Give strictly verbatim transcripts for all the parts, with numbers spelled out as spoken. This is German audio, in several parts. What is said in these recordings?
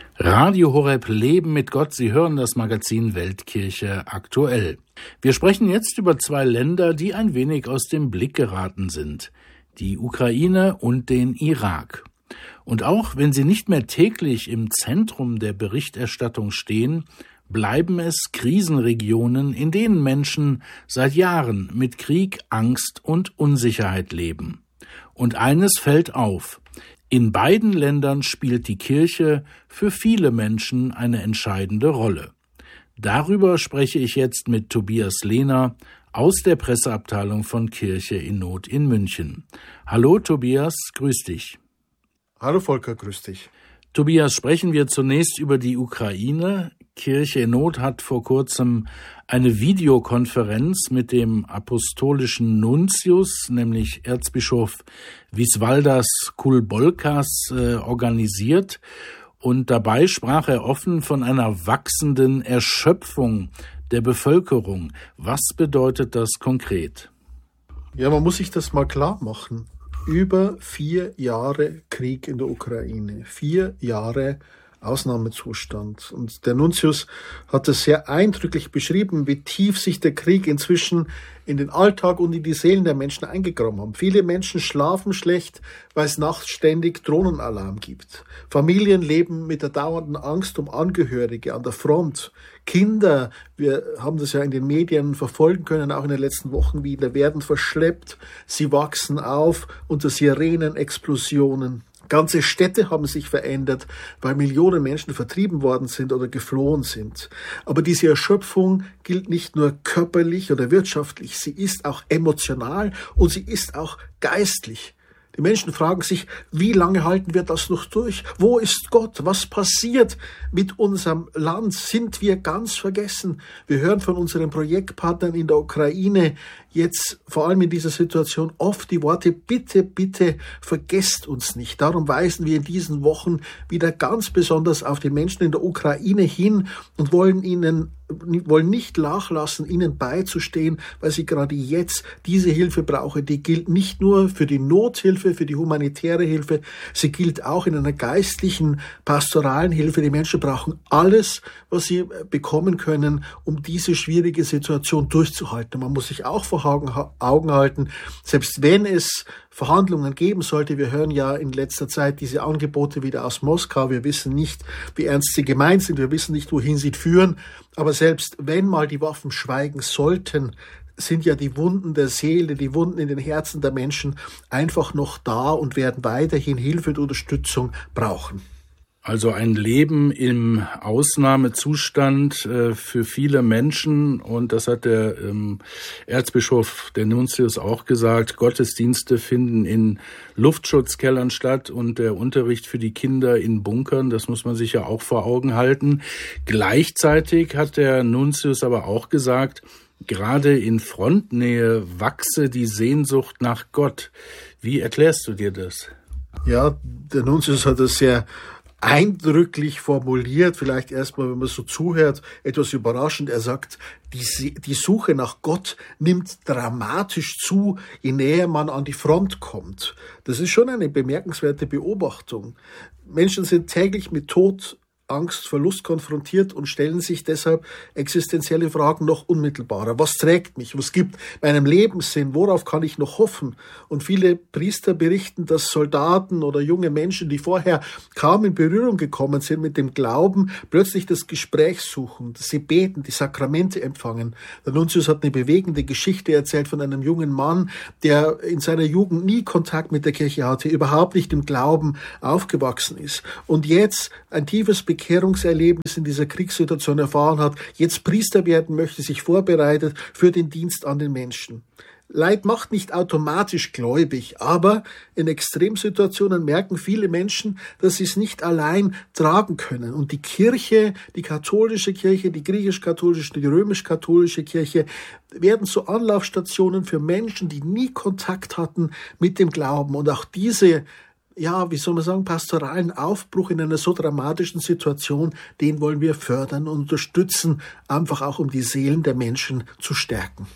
Radio Horeb Leben mit Gott. Sie hören das Magazin Weltkirche aktuell. Wir sprechen jetzt über zwei Länder, die ein wenig aus dem Blick geraten sind. Die Ukraine und den Irak. Und auch wenn sie nicht mehr täglich im Zentrum der Berichterstattung stehen, bleiben es Krisenregionen, in denen Menschen seit Jahren mit Krieg, Angst und Unsicherheit leben. Und eines fällt auf: In beiden Ländern spielt die Kirche für viele Menschen eine entscheidende Rolle. Darüber spreche ich jetzt mit Tobias Lehner aus der Presseabteilung von Kirche in Not in München. Hallo Tobias, grüß dich. Hallo Volker, grüß dich. Tobias, sprechen wir zunächst über die Ukraine. Kirche in Not hat vor kurzem eine Videokonferenz mit dem apostolischen Nuntius, nämlich Erzbischof Visvaldas Kulbolkas, äh, organisiert. Und dabei sprach er offen von einer wachsenden Erschöpfung der Bevölkerung. Was bedeutet das konkret? Ja, man muss sich das mal klar machen. Über vier Jahre Krieg in der Ukraine, vier Jahre Ausnahmezustand. Und der Nuntius hat es sehr eindrücklich beschrieben, wie tief sich der Krieg inzwischen in den Alltag und in die Seelen der Menschen eingegraben hat. Viele Menschen schlafen schlecht, weil es nachts ständig Drohnenalarm gibt. Familien leben mit der dauernden Angst um Angehörige an der Front. Kinder, wir haben das ja in den Medien verfolgen können, auch in den letzten Wochen wieder, werden verschleppt. Sie wachsen auf unter Sirenenexplosionen. Ganze Städte haben sich verändert, weil Millionen Menschen vertrieben worden sind oder geflohen sind. Aber diese Erschöpfung gilt nicht nur körperlich oder wirtschaftlich, sie ist auch emotional und sie ist auch geistlich. Die Menschen fragen sich, wie lange halten wir das noch durch? Wo ist Gott? Was passiert mit unserem Land? Sind wir ganz vergessen? Wir hören von unseren Projektpartnern in der Ukraine jetzt vor allem in dieser Situation oft die Worte, bitte, bitte vergesst uns nicht. Darum weisen wir in diesen Wochen wieder ganz besonders auf die Menschen in der Ukraine hin und wollen ihnen wollen nicht nachlassen, ihnen beizustehen, weil sie gerade jetzt diese Hilfe brauchen. Die gilt nicht nur für die Nothilfe, für die humanitäre Hilfe, sie gilt auch in einer geistlichen, pastoralen Hilfe. Die Menschen brauchen alles, was sie bekommen können, um diese schwierige Situation durchzuhalten. Man muss sich auch vor Augen halten, selbst wenn es Verhandlungen geben sollte. Wir hören ja in letzter Zeit diese Angebote wieder aus Moskau. Wir wissen nicht, wie ernst sie gemeint sind. Wir wissen nicht, wohin sie führen. Aber selbst wenn mal die Waffen schweigen sollten, sind ja die Wunden der Seele, die Wunden in den Herzen der Menschen einfach noch da und werden weiterhin Hilfe und Unterstützung brauchen. Also ein Leben im Ausnahmezustand äh, für viele Menschen, und das hat der ähm, Erzbischof, der Nuntius, auch gesagt. Gottesdienste finden in Luftschutzkellern statt und der Unterricht für die Kinder in Bunkern, das muss man sich ja auch vor Augen halten. Gleichzeitig hat der Nuntius aber auch gesagt, gerade in Frontnähe wachse die Sehnsucht nach Gott. Wie erklärst du dir das? Ja, der Nuntius hat das sehr eindrücklich formuliert, vielleicht erstmal, wenn man so zuhört, etwas überraschend. Er sagt, die, die Suche nach Gott nimmt dramatisch zu, je näher man an die Front kommt. Das ist schon eine bemerkenswerte Beobachtung. Menschen sind täglich mit Tod, Angst, Verlust konfrontiert und stellen sich deshalb existenzielle Fragen noch unmittelbarer. Was trägt mich? Was gibt meinem Lebenssinn? Worauf kann ich noch hoffen? Und viele Priester berichten, dass Soldaten oder junge Menschen, die vorher kaum in Berührung gekommen sind mit dem Glauben, plötzlich das Gespräch suchen, dass sie beten, die Sakramente empfangen. Der Nuntius hat eine bewegende Geschichte erzählt von einem jungen Mann, der in seiner Jugend nie Kontakt mit der Kirche hatte, überhaupt nicht im Glauben aufgewachsen ist und jetzt ein tiefes Bekehrungserlebnis in dieser Kriegssituation erfahren hat, jetzt Priester werden möchte, sich vorbereitet für den Dienst an den Menschen. Leid macht nicht automatisch gläubig, aber in Extremsituationen merken viele Menschen, dass sie es nicht allein tragen können. Und die Kirche, die katholische Kirche, die griechisch-katholische, die römisch-katholische Kirche werden zu Anlaufstationen für Menschen, die nie Kontakt hatten mit dem Glauben. Und auch diese ja, wie soll man sagen, pastoralen Aufbruch in einer so dramatischen Situation, den wollen wir fördern und unterstützen, einfach auch um die Seelen der Menschen zu stärken.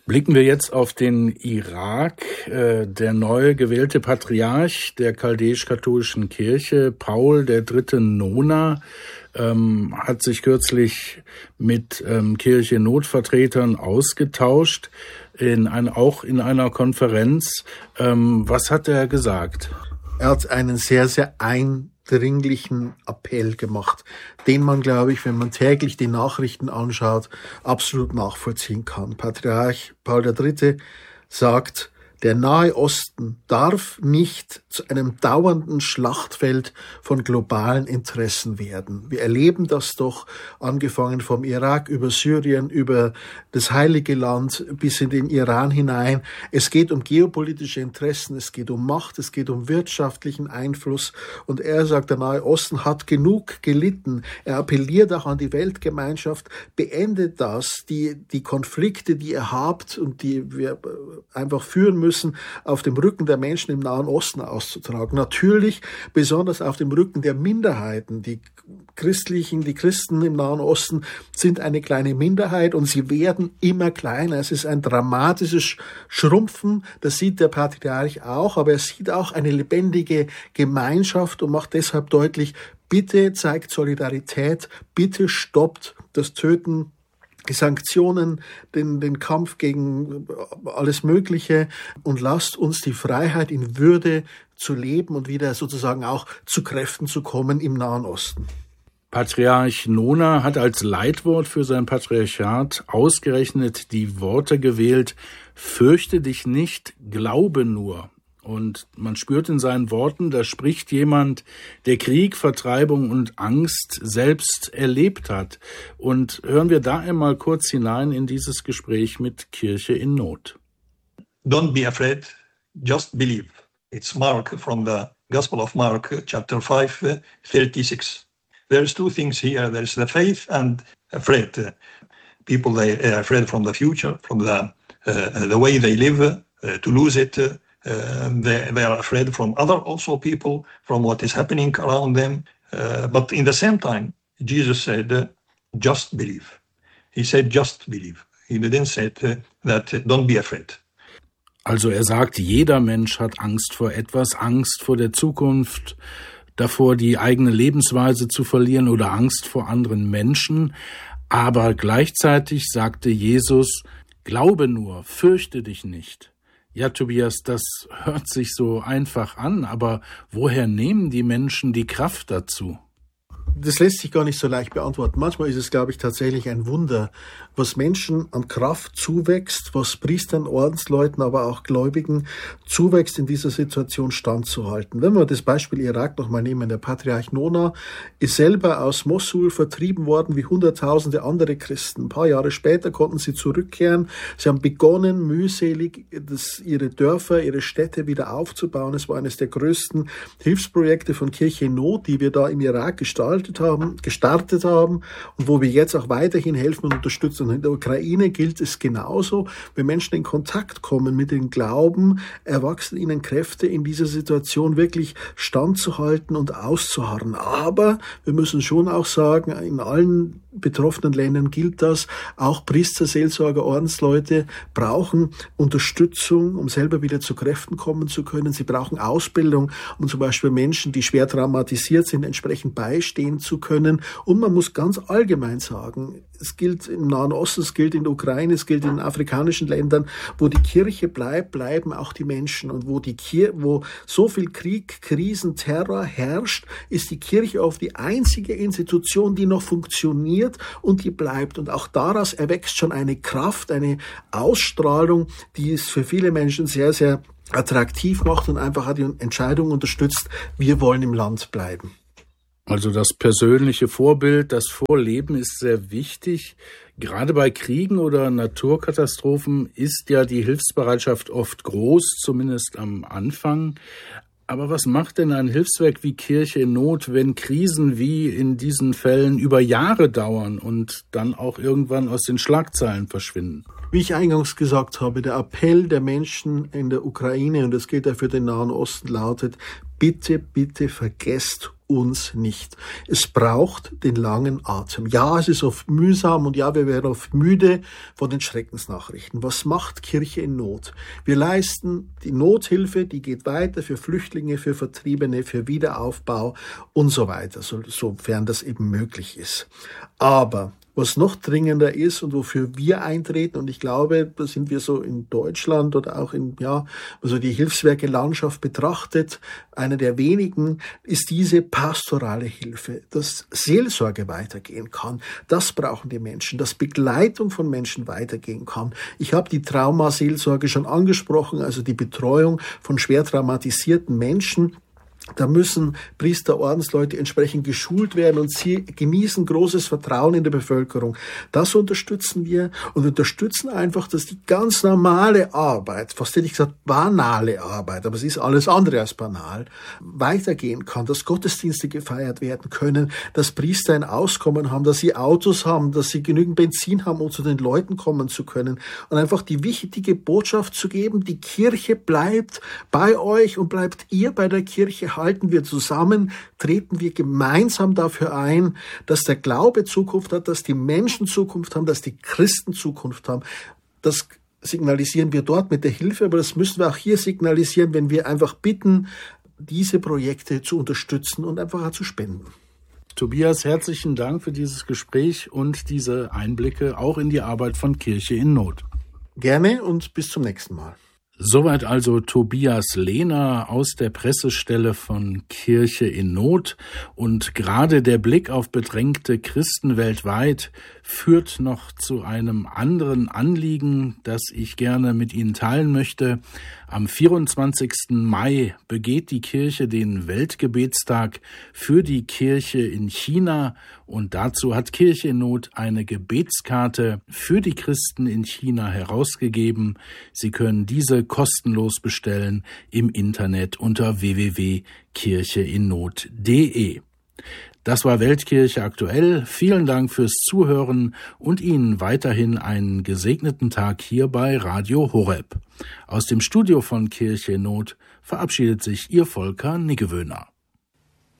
Blicken wir jetzt auf den Irak. Der neu gewählte Patriarch der chaldäisch-katholischen Kirche, Paul der Dritte Nona, ähm, hat sich kürzlich mit ähm, Kirche-Notvertretern ausgetauscht, in ein, auch in einer Konferenz. Ähm, was hat er gesagt? Er hat einen sehr, sehr eindringlichen Appell gemacht, den man, glaube ich, wenn man täglich die Nachrichten anschaut, absolut nachvollziehen kann. Patriarch Paul der Dritte sagt, der Nahe Osten darf nicht zu einem dauernden Schlachtfeld von globalen Interessen werden. Wir erleben das doch, angefangen vom Irak über Syrien, über das Heilige Land bis in den Iran hinein. Es geht um geopolitische Interessen, es geht um Macht, es geht um wirtschaftlichen Einfluss. Und er sagt, der Nahe Osten hat genug gelitten. Er appelliert auch an die Weltgemeinschaft, beendet das, die, die Konflikte, die ihr habt und die wir einfach führen müssen, müssen, auf dem Rücken der Menschen im Nahen Osten auszutragen. Natürlich besonders auf dem Rücken der Minderheiten. Die Christlichen, die Christen im Nahen Osten sind eine kleine Minderheit und sie werden immer kleiner. Es ist ein dramatisches Schrumpfen, das sieht der Patriarch auch, aber er sieht auch eine lebendige Gemeinschaft und macht deshalb deutlich, bitte zeigt Solidarität, bitte stoppt das Töten, die Sanktionen, den, den Kampf gegen alles Mögliche und lasst uns die Freiheit in Würde zu leben und wieder sozusagen auch zu Kräften zu kommen im Nahen Osten. Patriarch Nona hat als Leitwort für sein Patriarchat ausgerechnet die Worte gewählt, fürchte dich nicht, glaube nur. Und man spürt in seinen Worten, da spricht jemand, der Krieg, Vertreibung und Angst selbst erlebt hat. Und hören wir da einmal kurz hinein in dieses Gespräch mit Kirche in Not. Don't be afraid, just believe. It's Mark from the Gospel of Mark, chapter five, thirty-six. There's two things here. There's the faith and afraid. People, they are afraid from the future, from the, uh, the way they live, uh, to lose it. Uh, they, they are afraid from other also people, from what is happening around them. Uh, but in the same time, Jesus said, uh, just believe. He said, just believe. He didn't say uh, that uh, don't be afraid. Also er sagt, jeder Mensch hat Angst vor etwas, Angst vor der Zukunft, davor die eigene Lebensweise zu verlieren oder Angst vor anderen Menschen. Aber gleichzeitig sagte Jesus, glaube nur, fürchte dich nicht. Ja, Tobias, das hört sich so einfach an, aber woher nehmen die Menschen die Kraft dazu? Das lässt sich gar nicht so leicht beantworten. Manchmal ist es, glaube ich, tatsächlich ein Wunder, was Menschen an Kraft zuwächst, was Priestern, Ordensleuten, aber auch Gläubigen zuwächst, in dieser Situation standzuhalten. Wenn wir das Beispiel Irak nochmal nehmen, der Patriarch Nona ist selber aus Mossul vertrieben worden, wie hunderttausende andere Christen. Ein paar Jahre später konnten sie zurückkehren. Sie haben begonnen, mühselig das, ihre Dörfer, ihre Städte wieder aufzubauen. Es war eines der größten Hilfsprojekte von Kirche in Not, die wir da im Irak gestaltet haben, gestartet haben und wo wir jetzt auch weiterhin helfen und unterstützen. Und in der Ukraine gilt es genauso. Wenn Menschen in Kontakt kommen mit dem Glauben, erwachsen ihnen Kräfte, in dieser Situation wirklich standzuhalten und auszuharren. Aber wir müssen schon auch sagen, in allen betroffenen Ländern gilt das, auch Priester, Seelsorger, Ordensleute brauchen Unterstützung, um selber wieder zu Kräften kommen zu können. Sie brauchen Ausbildung, um zum Beispiel Menschen, die schwer traumatisiert sind, entsprechend beistehen zu können. Und man muss ganz allgemein sagen, es gilt im Nahen Osten, es gilt in der Ukraine, es gilt in den afrikanischen Ländern, wo die Kirche bleibt, bleiben auch die Menschen. Und wo die Kir- wo so viel Krieg, Krisen, Terror herrscht, ist die Kirche oft die einzige Institution, die noch funktioniert und die bleibt. Und auch daraus erwächst schon eine Kraft, eine Ausstrahlung, die es für viele Menschen sehr, sehr attraktiv macht und einfach die Entscheidung unterstützt, wir wollen im Land bleiben. Also das persönliche Vorbild, das Vorleben ist sehr wichtig. Gerade bei Kriegen oder Naturkatastrophen ist ja die Hilfsbereitschaft oft groß, zumindest am Anfang. Aber was macht denn ein Hilfswerk wie Kirche in Not, wenn Krisen wie in diesen Fällen über Jahre dauern und dann auch irgendwann aus den Schlagzeilen verschwinden? Wie ich eingangs gesagt habe, der Appell der Menschen in der Ukraine, und das gilt auch für den Nahen Osten, lautet: Bitte, bitte vergesst uns nicht. Es braucht den langen Atem. Ja, es ist oft mühsam und ja, wir werden oft müde von den Schreckensnachrichten. Was macht Kirche in Not? Wir leisten die Nothilfe, die geht weiter für Flüchtlinge, für Vertriebene, für Wiederaufbau und so weiter, so, sofern das eben möglich ist. Aber was noch dringender ist und wofür wir eintreten, und ich glaube, da sind wir so in Deutschland oder auch in, ja, also die Hilfswerke-Landschaft betrachtet, einer der wenigen, ist diese pastorale Hilfe, dass Seelsorge weitergehen kann. Das brauchen die Menschen, dass Begleitung von Menschen weitergehen kann. Ich habe die Traumaseelsorge schon angesprochen, also die Betreuung von schwer traumatisierten Menschen. Da müssen Priester, Ordensleute entsprechend geschult werden und sie genießen großes Vertrauen in der Bevölkerung. Das unterstützen wir und unterstützen einfach, dass die ganz normale Arbeit, fast hätte ich gesagt banale Arbeit, aber es ist alles andere als banal, weitergehen kann, dass Gottesdienste gefeiert werden können, dass Priester ein Auskommen haben, dass sie Autos haben, dass sie genügend Benzin haben, um zu den Leuten kommen zu können und einfach die wichtige Botschaft zu geben: Die Kirche bleibt bei euch und bleibt ihr bei der Kirche. Halten wir zusammen, treten wir gemeinsam dafür ein, dass der Glaube Zukunft hat, dass die Menschen Zukunft haben, dass die Christen Zukunft haben. Das signalisieren wir dort mit der Hilfe, aber das müssen wir auch hier signalisieren, wenn wir einfach bitten, diese Projekte zu unterstützen und einfach auch zu spenden. Tobias, herzlichen Dank für dieses Gespräch und diese Einblicke auch in die Arbeit von Kirche in Not. Gerne und bis zum nächsten Mal. Soweit also Tobias Lehner aus der Pressestelle von Kirche in Not. Und gerade der Blick auf bedrängte Christen weltweit führt noch zu einem anderen Anliegen, das ich gerne mit Ihnen teilen möchte. Am vierundzwanzigsten Mai begeht die Kirche den Weltgebetstag für die Kirche in China, und dazu hat Kirche in Not eine Gebetskarte für die Christen in China herausgegeben. Sie können diese kostenlos bestellen im Internet unter w w w punkt kirche in not punkt d e. Das war Weltkirche aktuell. Vielen Dank fürs Zuhören und Ihnen weiterhin einen gesegneten Tag hier bei Radio Horeb. Aus dem Studio von Kirche in Not verabschiedet sich Ihr Volker Niggewöhner.